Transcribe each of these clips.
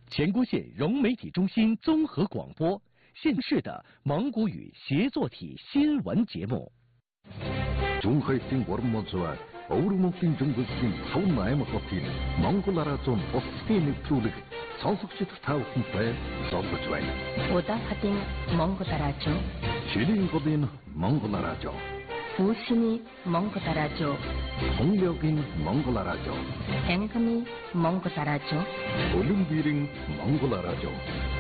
前郭县融媒体中心综合广播，现市的蒙古语协作体新闻节目。 중화했던 월모즈와 어우르먹힌 중국인 서운마의 먹힌 몽골나라존 어스페인 툴릭 선속시트 타우픈파에 선보주와이 오다하딘 몽골나라죠. 슈링거빈 몽골나라죠. 부신이 몽골나라죠. 홍력인 몽골나라죠. 앵금이 몽골나라죠. 올림비링 몽골나라죠.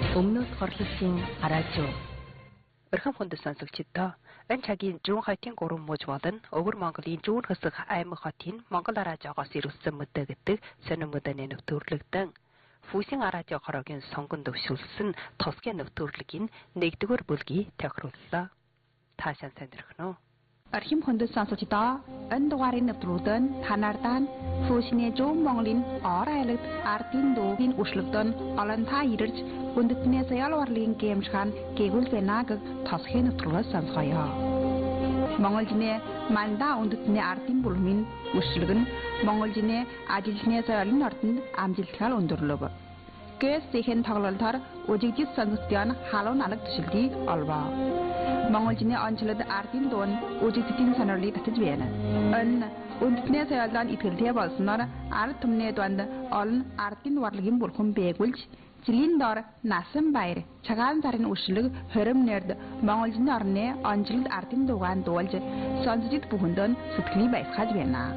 음노토르싱 알아죠. Өрхөн хүнд сонсогчдоо энэ цагийн зүүн хотын гурван мууж болон өвөр Монголын зүүн хэсэг аймаг хотын Монгол радиогоос ирүүлсэн мэдээ гэдэг сонин мэдээний нэвтрүүлэгдэн Фүсийн радио хороогийн сонгон төвшүүлсэн тусгай нэвтрүүлгийн 1-р бүлгийг тохирууллаа. Таашаан сонирхно. Архим хүнд сонсогчдоо энэ дугаарыг нэвтрүүлэн танардан Фүсийн зүүн Монголын ор айлгад ардын дуугийн өшлөгдөн олон та ирж үндэтний саялварлын гэмшхан гээгүүл бэнаг тосхын нэвтрүүлгээс сонсгоё. Монголжины манда үндэтний ардын бүлмийн өшлөг нь Монголжины ажилчны соёлын ордонд амжилттай өндөрлөв. Гэс зэхэн тоглолтоор үжигдэл сонсогчдын халуун алга төшөлтийг олвоо. Монголжины онцлог ардын дуу нь үжигдэлийн сонирхлыг татаж байна. Энэ үндэтний соёлын итгэлтэй болсноор ард түмний дунд олон ардын урлагийн бүлхэн бээгүүлж Жилийн дор насан баяр цагаан сарын өшлөг хорим нэрд Монголжины орны онцлог ардын дуугаан дуулж сонсогчд бүхэнд сэтгэлийг баясгаж байна.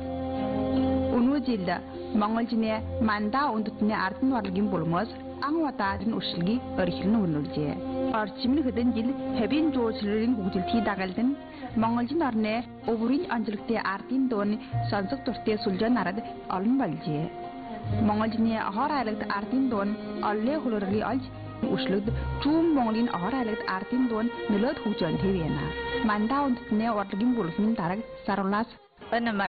Өнөө жилд Монголжины манда үндэтний ардын урлагийн бүлмөөс ан удаадын өшлөгийг орхирн үнэлжээ. Орчим нь хэдэн жил хэвийн жуулчлалын хөгжилтийг дагалдан Монголжины орны өвөрийн онцлогтой ардын дууны сонсох дуртай сүлжээ нарад олон болжээ. Монголжины хор айлгад ардын дуу нь оллын хөлөөрөгийг олж өшлөгд зүүн Монголын хор айлгад ардын дуу нь нөлөөд хөгжөөнтэй байна. Мандаа үндэтний урлагийн бүлгийн дараг саруулаас энэ